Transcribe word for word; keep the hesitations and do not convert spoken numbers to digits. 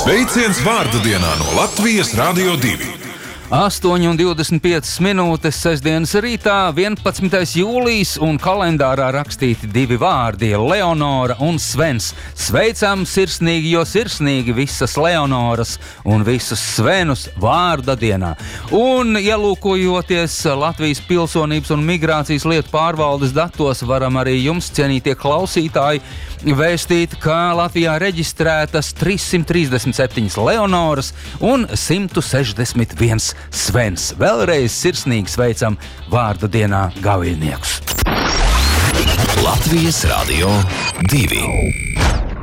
Sveiciens vārda dienā no Latvijas Radio divi. astoņi un divdesmit piecas minūtes sestdienas rītā, vienpadsmitais jūlijas, un kalendārā rakstīti divi vārdi - Leonora un Svens. Sveicam sirsnīgi, jo sirsnīgi visas Leonoras un visus Svenus vārda dienā. Un, ielūkojoties Latvijas pilsonības un migrācijas lietu pārvaldes datos, varam arī jums, cienītie klausītāji, vēstīt, ka Latvijā reģistrētas trīssimt trīsdesmit septiņas Leonoras un simt sešdesmit viens Svens. Vēlreiz sirsnīgi sveicam vārda dienā gavījniekus. Latvijas Radio divi.